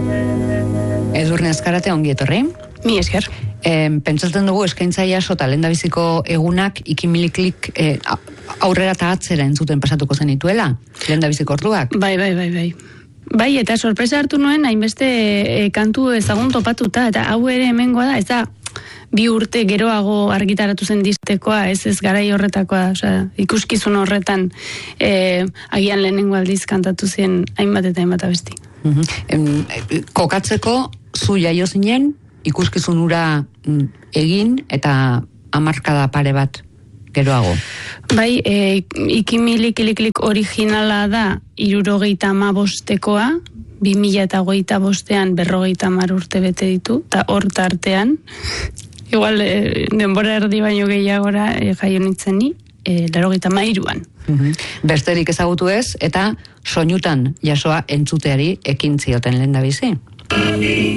Edurne Azkarate, ongi etorri. Mi esker. Pentsatzen dugu eskaintza jaso eta lehendabiziko egunak ikimiliklik aurrera eta atzera entzuten pasatuko zenituela, lehendabiziko orduak. Bai. Bai, eta sorpresa hartu nuen, hainbeste kantu ezagun topatuta, eta hau ere hemengoa da, ez da, 2 urte geroago argitaratu zen distekoa, ez garai horretakoa, ikuskizun horretan agian lehenengo aldiz kantatu zen hainbat eta hainbat abesti. Kokatzeko, zu jaio zinen, ikuskizun hura egin eta hamarkada pare bat geroago. Bai, ikimiliklik originala da 75-tekoa, 2025an 50 urte bete ditu, eta hor tartean, igual denbora erdi baino gehiagora jaio nintzen ni, 83an. Besterik ezagutu ez, eta soinutan jasoa entzuteari ekin zioten lehendabizi.